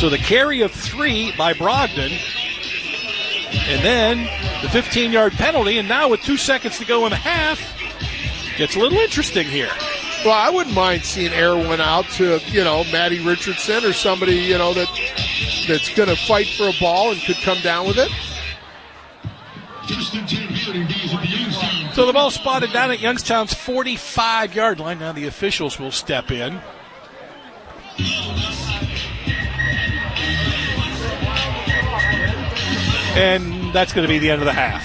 So the carry of 3 by Brogdon. And then the 15-yard penalty. And now with 2 seconds to go in the half, gets a little interesting here. Well, I wouldn't mind seeing air one out to, Matty Richardson or somebody, that's going to fight for a ball and could come down with it. So the ball spotted down at Youngstown's 45-yard line. Now the officials will step in. And that's going to be the end of the half.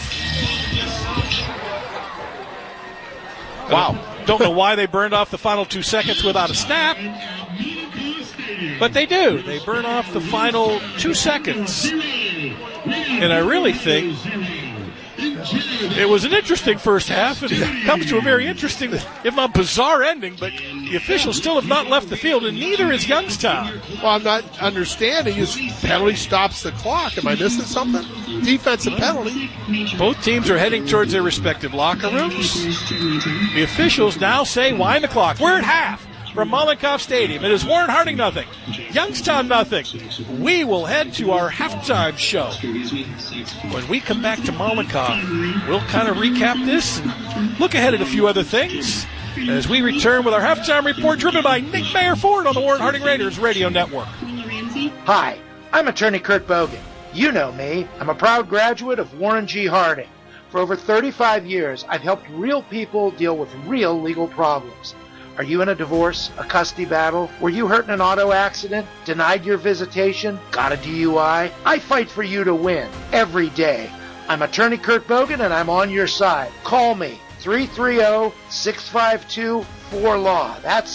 Wow. Don't know why they burned off the final 2 seconds without a snap, but they do. They burn off the final 2 seconds. And I really think it was an interesting first half. It comes to a very interesting, if not bizarre, ending, but the officials still have not left the field, and neither is Youngstown. Well, I'm not understanding. His penalty stops the clock. Am I missing something? Defensive penalty. Both teams are heading towards their respective locker rooms. The officials now say, wind the clock. We're at half from Mollenkopf Stadium. It is Warren Harding nothing, Youngstown nothing. We will head to our halftime show. When we come back to Mollenkopf, we'll kind of recap this and look ahead at a few other things as we return with our halftime report driven by Nick Mayer Ford on the Warren Harding Raiders Radio Network. Hi, I'm attorney Kurt Bogan. You know me. I'm a proud graduate of Warren G. Harding. For over 35 years, I've helped real people deal with real legal problems. Are you in a divorce, a custody battle? Were you hurt in an auto accident? Denied your visitation? Got a DUI? I fight for you to win every day. I'm attorney Kurt Bogan, and I'm on your side. Call me, 330-652-4LAW. That's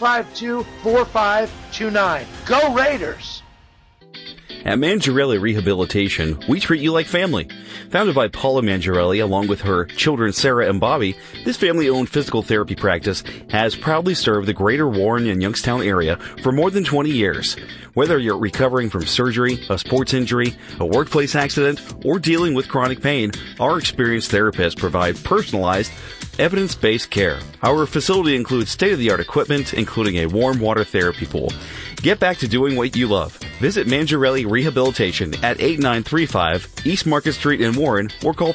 652-4529. Go Raiders! At Mangiarelli Rehabilitation, we treat you like family. Founded by Paula Mangiarelli along with her children Sarah and Bobby, this family-owned physical therapy practice has proudly served the greater Warren and Youngstown area for more than 20 years. Whether you're recovering from surgery, a sports injury, a workplace accident, or dealing with chronic pain, our experienced therapists provide personalized, evidence-based care. Our facility includes state-of-the-art equipment, including a warm water therapy pool. Get back to doing what you love. Visit Mangiarelli Rehabilitation at 8935 East Market Street in Warren or call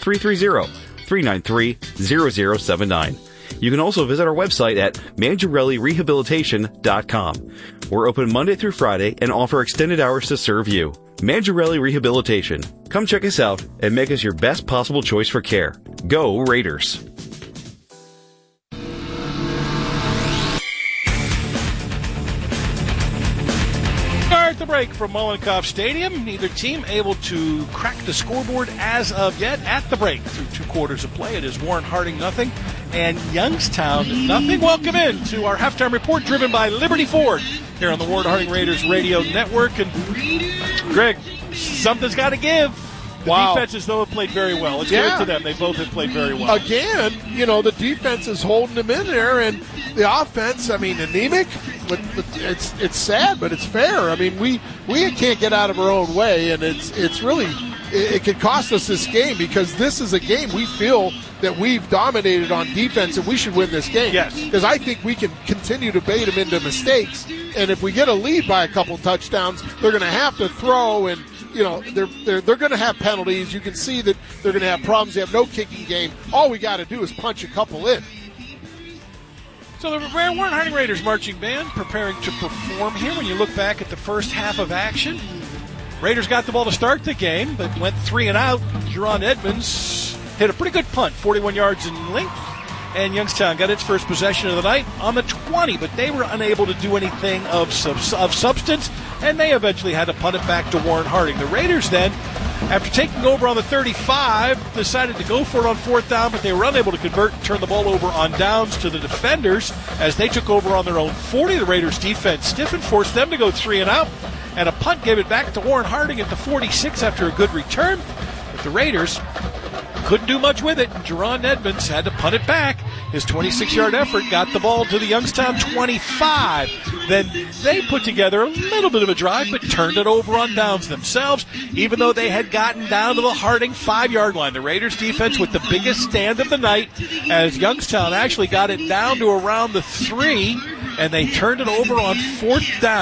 330-393-0079. You can also visit our website at mangiarellirehabilitation.com. We're open Monday through Friday and offer extended hours to serve you. Mangiarelli Rehabilitation. Come check us out and make us your best possible choice for care. Go Raiders! At the break from Mollenkopf Stadium, neither team able to crack the scoreboard as of yet. At the break, through 2 quarters of play, it is Warren Harding nothing and Youngstown nothing. Welcome in to our halftime report driven by Liberty Ford here on the Warren Harding Raiders Radio Network. And Greg, something's got to give. The defenses, though, have played very well. Let's give it to them. They both have played very well. Again, the defense is holding them in there, and the offense, anemic. It's sad, but it's fair. We can't get out of our own way, and it's really it could cost us this game because this is a game we feel that we've dominated on defense, and we should win this game. Yes, because I think we can continue to bait them into mistakes, and if we get a lead by a couple touchdowns, they're going to have to throw and. They're going to have penalties. You can see that they're going to have problems. They have no kicking game. All we got to do is punch a couple in. So the Warren Harding Raiders marching band preparing to perform here. When you look back at the first half of action, Raiders got the ball to start the game, but went 3 and out. Jerron Edmonds hit a pretty good punt, 41 yards in length. And Youngstown got its first possession of the night on the 20, but they were unable to do anything of substance, and they eventually had to punt it back to Warren Harding. The Raiders then, after taking over on the 35, decided to go for it on 4th down, but they were unable to convert and turn the ball over on downs to the defenders as they took over on their own 40. The Raiders' defense stiffened, forced them to go 3 and out, and a punt gave it back to Warren Harding at the 46 after a good return. But the Raiders couldn't do much with it. Jerron Edmonds had to punt it back. His 26-yard effort got the ball to the Youngstown 25. Then they put together a little bit of a drive, but turned it over on downs themselves, even though they had gotten down to the Harding 5-yard line. The Raiders defense with the biggest stand of the night as Youngstown actually got it down to around the 3, and they turned it over on 4th down.